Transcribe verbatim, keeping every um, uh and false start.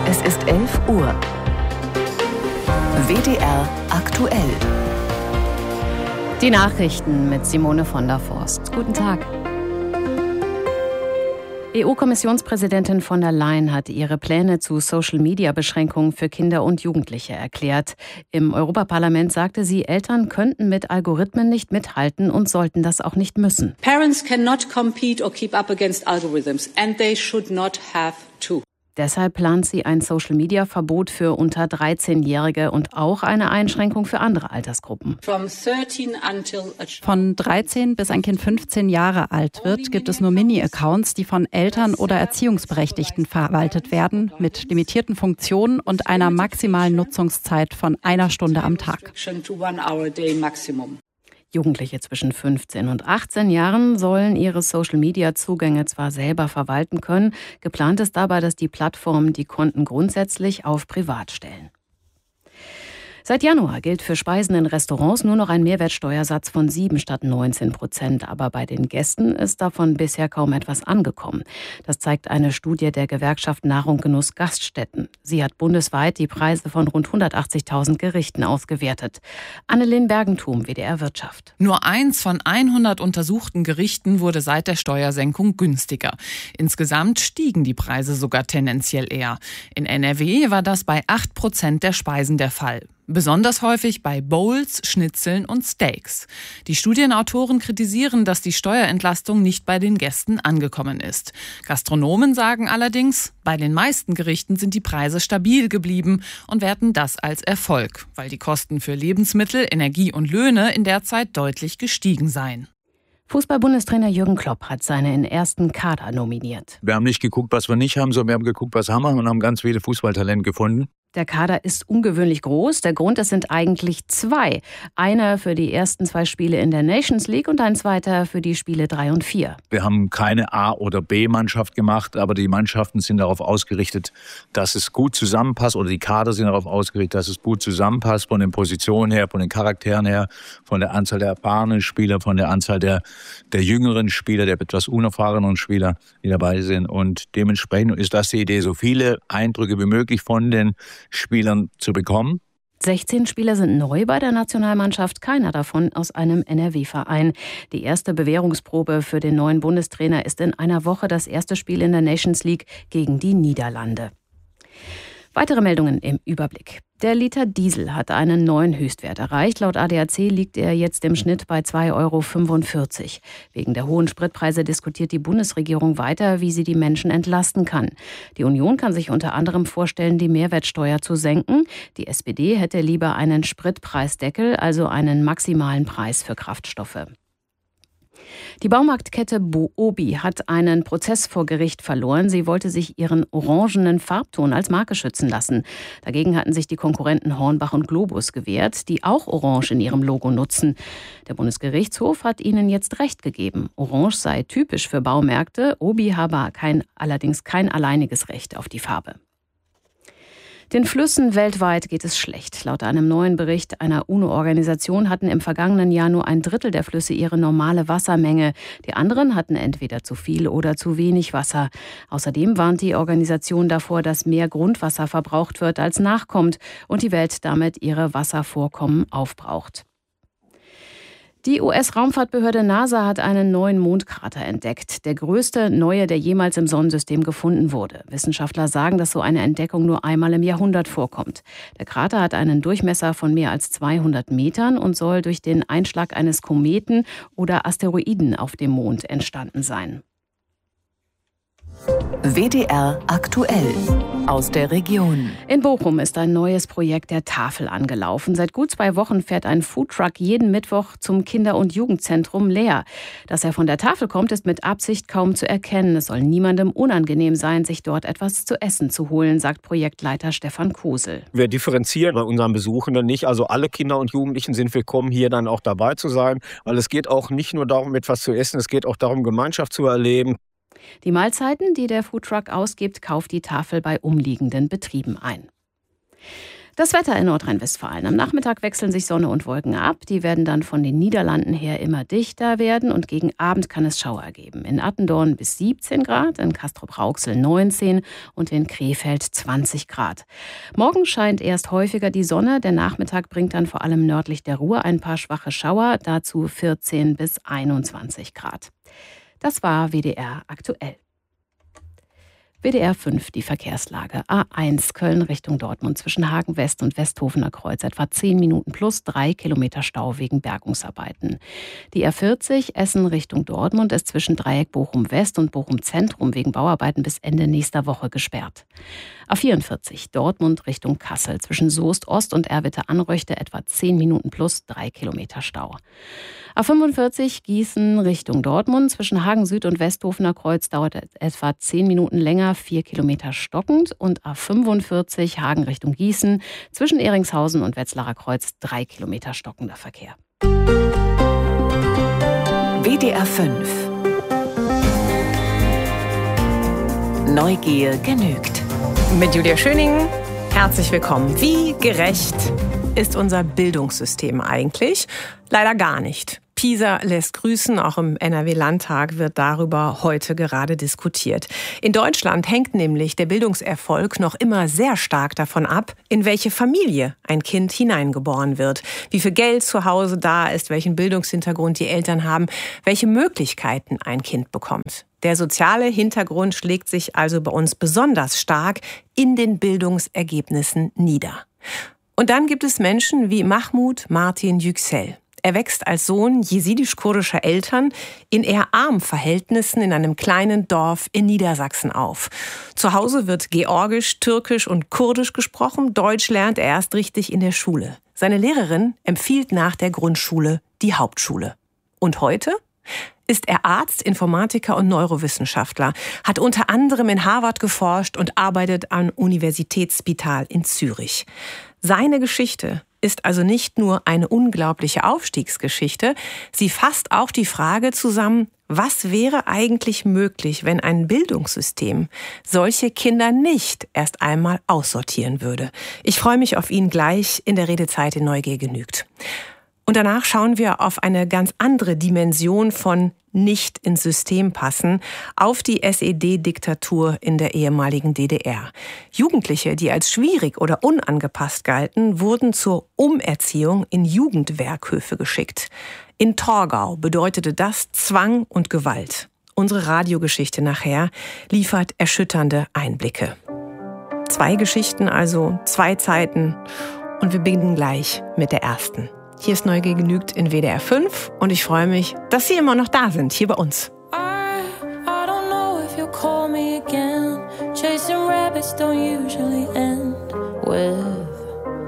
Es ist elf Uhr. W D R aktuell. Die Nachrichten mit Simone von der Forst. Guten Tag. E U-Kommissionspräsidentin von der Leyen hat ihre Pläne zu Social-Media-Beschränkungen für Kinder und Jugendliche erklärt. Im Europaparlament sagte sie, Eltern könnten mit Algorithmen nicht mithalten und sollten das auch nicht müssen. Parents cannot compete or keep up against algorithms and they should not have to. Deshalb plant sie ein Social-Media-Verbot für unter dreizehnjährige und auch eine Einschränkung für andere Altersgruppen. Von dreizehn bis ein Kind fünfzehn Jahre alt wird, gibt es nur Mini-Accounts, die von Eltern oder Erziehungsberechtigten verwaltet werden, mit limitierten Funktionen und einer maximalen Nutzungszeit von einer Stunde am Tag. Jugendliche zwischen fünfzehn und achtzehn Jahren sollen ihre Social-Media-Zugänge zwar selber verwalten können, geplant ist dabei, dass die Plattformen die Konten grundsätzlich auf privat stellen. Seit Januar gilt für Speisen in Restaurants nur noch ein Mehrwertsteuersatz von sieben statt neunzehn Prozent. Aber bei den Gästen ist davon bisher kaum etwas angekommen. Das zeigt eine Studie der Gewerkschaft Nahrung Genuss Gaststätten. Sie hat bundesweit die Preise von rund hundertachtzigtausend Gerichten ausgewertet. Annelien Bergentum, W D R Wirtschaft. Nur eins von hundert untersuchten Gerichten wurde seit der Steuersenkung günstiger. Insgesamt stiegen die Preise sogar tendenziell eher. In N R W war das bei acht Prozent der Speisen der Fall. Besonders häufig bei Bowls, Schnitzeln und Steaks. Die Studienautoren kritisieren, dass die Steuerentlastung nicht bei den Gästen angekommen ist. Gastronomen sagen allerdings, bei den meisten Gerichten sind die Preise stabil geblieben und werten das als Erfolg, weil die Kosten für Lebensmittel, Energie und Löhne in der Zeit deutlich gestiegen seien. Fußball-Bundestrainer Jürgen Klopp hat seinen ersten Kader nominiert. Wir haben nicht geguckt, was wir nicht haben, sondern wir haben geguckt, was haben wir und haben ganz viele Fußballtalente gefunden. Der Kader ist ungewöhnlich groß. Der Grund, es sind eigentlich zwei. Einer für die ersten zwei Spiele in der Nations League und ein zweiter für die Spiele drei und vier. Wir haben keine A- oder B-Mannschaft gemacht, aber die Mannschaften sind darauf ausgerichtet, dass es gut zusammenpasst, oder die Kader sind darauf ausgerichtet, dass es gut zusammenpasst, von den Positionen her, von den Charakteren her, von der Anzahl der erfahrenen Spieler, von der Anzahl der, der jüngeren Spieler, der etwas unerfahreneren Spieler, die dabei sind. Und dementsprechend ist das die Idee, so viele Eindrücke wie möglich von den Spielern zu bekommen. sechzehn Spieler sind neu bei der Nationalmannschaft, keiner davon aus einem N R W-Verein. Die erste Bewährungsprobe für den neuen Bundestrainer ist in einer Woche das erste Spiel in der Nations League gegen die Niederlande. Weitere Meldungen im Überblick. Der Liter Diesel hat einen neuen Höchstwert erreicht. Laut A D A C liegt er jetzt im Schnitt bei zwei Euro fünfundvierzig. Wegen der hohen Spritpreise diskutiert die Bundesregierung weiter, wie sie die Menschen entlasten kann. Die Union kann sich unter anderem vorstellen, die Mehrwertsteuer zu senken. Die S P D hätte lieber einen Spritpreisdeckel, also einen maximalen Preis für Kraftstoffe. Die Baumarktkette Obi hat einen Prozess vor Gericht verloren. Sie wollte sich ihren orangenen Farbton als Marke schützen lassen. Dagegen hatten sich die Konkurrenten Hornbach und Globus gewehrt, die auch Orange in ihrem Logo nutzen. Der Bundesgerichtshof hat ihnen jetzt Recht gegeben. Orange sei typisch für Baumärkte. Obi habe kein, allerdings kein alleiniges Recht auf die Farbe. Den Flüssen weltweit geht es schlecht. Laut einem neuen Bericht einer UNO-Organisation hatten im vergangenen Jahr nur ein Drittel der Flüsse ihre normale Wassermenge. Die anderen hatten entweder zu viel oder zu wenig Wasser. Außerdem warnt die Organisation davor, dass mehr Grundwasser verbraucht wird, als nachkommt und die Welt damit ihre Wasservorkommen aufbraucht. Die U S-Raumfahrtbehörde NASA hat einen neuen Mondkrater entdeckt. Der größte neue, der jemals im Sonnensystem gefunden wurde. Wissenschaftler sagen, dass so eine Entdeckung nur einmal im Jahrhundert vorkommt. Der Krater hat einen Durchmesser von mehr als zweihundert Metern und soll durch den Einschlag eines Kometen oder Asteroiden auf dem Mond entstanden sein. W D R aktuell aus der Region. In Bochum ist ein neues Projekt der Tafel angelaufen. Seit gut zwei Wochen fährt ein Foodtruck jeden Mittwoch zum Kinder- und Jugendzentrum Leer. Dass er von der Tafel kommt, ist mit Absicht kaum zu erkennen. Es soll niemandem unangenehm sein, sich dort etwas zu essen zu holen, sagt Projektleiter Stefan Kosel. Wir differenzieren bei unseren Besuchenden nicht. Also alle Kinder und Jugendlichen sind willkommen, hier dann auch dabei zu sein. Weil es geht auch nicht nur darum, etwas zu essen, es geht auch darum, Gemeinschaft zu erleben. Die Mahlzeiten, die der Foodtruck ausgibt, kauft die Tafel bei umliegenden Betrieben ein. Das Wetter in Nordrhein-Westfalen. Am Nachmittag wechseln sich Sonne und Wolken ab. Die werden dann von den Niederlanden her immer dichter werden und gegen Abend kann es Schauer geben. In Attendorn bis siebzehn Grad, in Castrop-Rauxel neunzehn und in Krefeld zwanzig Grad. Morgen scheint erst häufiger die Sonne. Der Nachmittag bringt dann vor allem nördlich der Ruhr ein paar schwache Schauer, dazu vierzehn bis einundzwanzig Grad. Das war W D R aktuell. W D R fünf, die Verkehrslage. A eins Köln Richtung Dortmund zwischen Hagen West und Westhofener Kreuz. Etwa zehn Minuten plus drei Kilometer Stau wegen Bergungsarbeiten. Die R vierzig Essen Richtung Dortmund ist zwischen Dreieck Bochum West und Bochum Zentrum wegen Bauarbeiten bis Ende nächster Woche gesperrt. A vierundvierzig Dortmund Richtung Kassel zwischen Soest Ost und Erwitte-Anröchte etwa zehn Minuten plus drei Kilometer Stau. A fünfundvierzig Gießen Richtung Dortmund zwischen Hagen Süd und Westhofener Kreuz dauert etwa zehn Minuten länger, vier Kilometer stockend. Und A fünfundvierzig Hagen Richtung Gießen zwischen Ehringshausen und Wetzlarer Kreuz drei Kilometer stockender Verkehr. W D R fünf. Neugier genügt. Mit Julia Schöning. Herzlich willkommen. Wie gerecht ist unser Bildungssystem eigentlich? Leider gar nicht. PISA lässt grüßen, auch im N R W-Landtag wird darüber heute gerade diskutiert. In Deutschland hängt nämlich der Bildungserfolg noch immer sehr stark davon ab, in welche Familie ein Kind hineingeboren wird, wie viel Geld zu Hause da ist, welchen Bildungshintergrund die Eltern haben, welche Möglichkeiten ein Kind bekommt. Der soziale Hintergrund schlägt sich also bei uns besonders stark in den Bildungsergebnissen nieder. Und dann gibt es Menschen wie Mahmoud Martin Yüksel. Er wächst als Sohn jesidisch-kurdischer Eltern in eher armen Verhältnissen in einem kleinen Dorf in Niedersachsen auf. Zu Hause wird Georgisch, Türkisch und Kurdisch gesprochen. Deutsch lernt er erst richtig in der Schule. Seine Lehrerin empfiehlt nach der Grundschule die Hauptschule. Und heute ist er Arzt, Informatiker und Neurowissenschaftler, hat unter anderem in Harvard geforscht und arbeitet am Universitätsspital in Zürich. Seine Geschichte ist also nicht nur eine unglaubliche Aufstiegsgeschichte, sie fasst auch die Frage zusammen, was wäre eigentlich möglich, wenn ein Bildungssystem solche Kinder nicht erst einmal aussortieren würde. Ich freue mich auf ihn gleich in der Redezeit in Neugier genügt. Und danach schauen wir auf eine ganz andere Dimension von nicht ins System passen, auf die S E D-Diktatur in der ehemaligen D D R. Jugendliche, die als schwierig oder unangepasst galten, wurden zur Umerziehung in Jugendwerkhöfe geschickt. In Torgau bedeutete das Zwang und Gewalt. Unsere Radiogeschichte nachher liefert erschütternde Einblicke. Zwei Geschichten, also zwei Zeiten. Und wir beginnen gleich mit der ersten. Hier ist Neugier genügt in W D R fünf und ich freue mich, dass Sie immer noch da sind, hier bei uns. I, I don't know if you'll call me again. Chasing rabbits don't usually end well.